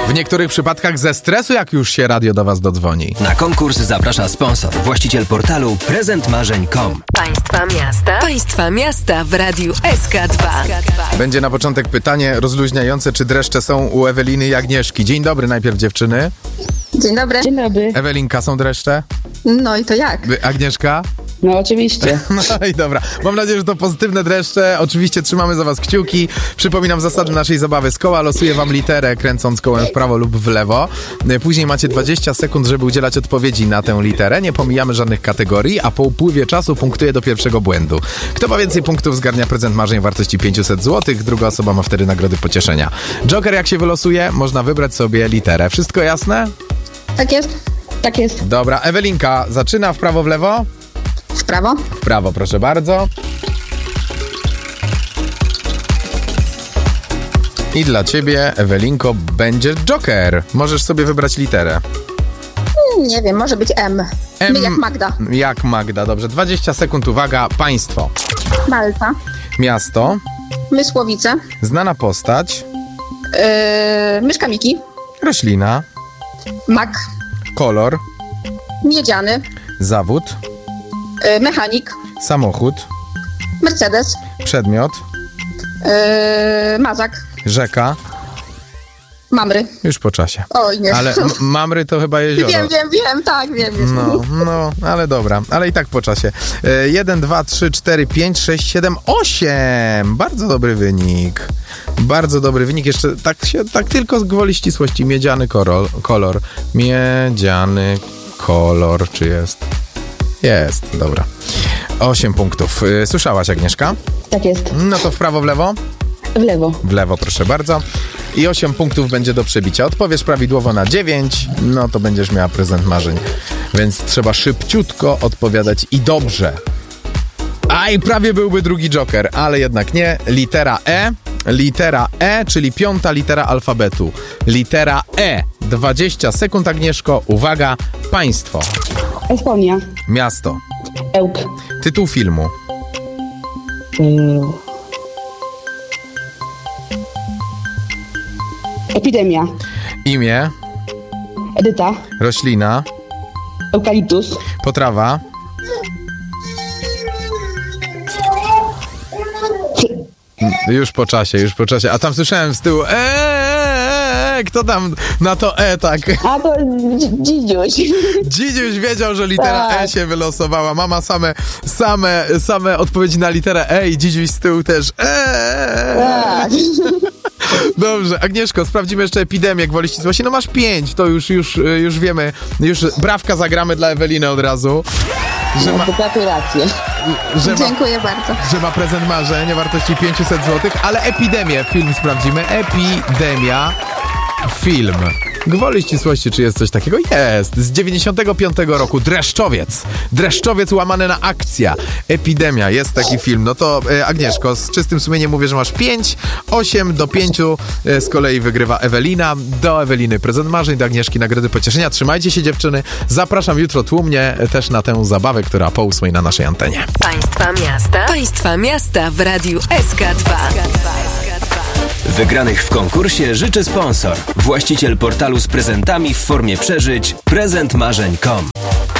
W niektórych przypadkach ze stresu, jak już się radio do was dodzwoni. Na konkurs zaprasza sponsor, właściciel portalu prezentmarzeń.com. Państwa miasta w Radiu SK2. Będzie na początek pytanie rozluźniające, czy dreszcze są u Eweliny i Agnieszki. Dzień dobry najpierw, dziewczyny. Dzień dobry. Dzień dobry. Ewelinka, są dreszcze? No i to jak? Agnieszka? No oczywiście. No i dobra. Mam nadzieję, że to pozytywne dreszcze. Oczywiście trzymamy za was kciuki. Przypominam zasady naszej zabawy z koła. Losuję wam literę, kręcąc kołem w prawo lub w lewo. Później macie 20 sekund, żeby udzielać odpowiedzi na tę literę. Nie pomijamy żadnych kategorii, a po upływie czasu punktuje do pierwszego błędu. Kto ma więcej punktów, zgarnia prezent marzeń wartości 500 zł. Druga osoba ma wtedy nagrody pocieszenia. Joker, jak się wylosuje, można wybrać sobie literę. Wszystko jasne? Tak jest? Tak jest. Dobra, Ewelinka zaczyna w prawo, w lewo? W prawo? W prawo, proszę bardzo. I dla ciebie, Ewelinko, będzie Joker. Możesz sobie wybrać literę. Nie wiem, może być M. M. Jak Magda. Jak Magda, dobrze. 20 sekund, uwaga. Państwo. Malta. Miasto. Mysłowice. Znana postać. Myszka Miki. Roślina. Mak. Kolor. Miedziany. Zawód. Mechanik. Samochód. Mercedes. Przedmiot. Mazak. Rzeka. Mamry. Już po czasie. Oj, nie. Ale Mamry to chyba jezioro. Wiem, tak, wiem. No, ale dobra. Ale i tak po czasie. 1, 2, 3, 4, 5, 6, 7, 8. Bardzo dobry wynik. Bardzo dobry wynik. Jeszcze tak tylko z gwoli ścisłości. Miedziany kolor. Miedziany kolor. Czy jest? Jest, dobra. 8 punktów. Słyszałaś, Agnieszka? Tak jest. No to w prawo, w lewo? W lewo. W lewo, proszę bardzo. I 8 punktów będzie do przebicia. Odpowiesz prawidłowo na 9, no to będziesz miała prezent marzeń. Więc trzeba szybciutko odpowiadać i dobrze. A i prawie byłby drugi Joker, ale jednak nie. Litera E. Litera E, czyli 5. litera alfabetu. Litera E. 20 sekund, Agnieszko. Uwaga, państwo. Estonia. Miasto. Ełk. Tytuł filmu. Epidemia. Imię. Edyta. Roślina. Eukaliptus. Potrawa. Już po czasie. A tam słyszałem z tyłu kto tam na to tak? A to Dzidziuś. Dzidziuś wiedział, że litera Tak. E się wylosowała. Mama same odpowiedzi na literę E i Dzidziuś z tyłu też Tak. Dobrze, Agnieszko, sprawdzimy jeszcze epidemię gwoli ścisłości. No masz 5, to już wiemy. Już brawka zagramy dla Eweliny od razu. Gratulacje. Dziękuję bardzo. Że ma prezent marzeń o wartości 500 zł, ale epidemię, film sprawdzimy. Epidemia, film. Gwoli ścisłości, czy jest coś takiego? Jest. Z 95 roku. Dreszczowiec łamane na akcja. Epidemia. Jest taki film. No to Agnieszko, z czystym sumieniem mówię, że masz 5. 8 do 5 z kolei wygrywa Ewelina. Do Eweliny prezent marzeń, do Agnieszki nagrody pocieszenia. Trzymajcie się, dziewczyny. Zapraszam jutro tłumnie też na tę zabawę, która po 8 na naszej antenie. Państwa miasta w Radiu SK2. Wygranych w konkursie życzy sponsor, właściciel portalu z prezentami w formie przeżyć prezentmarzeń.com.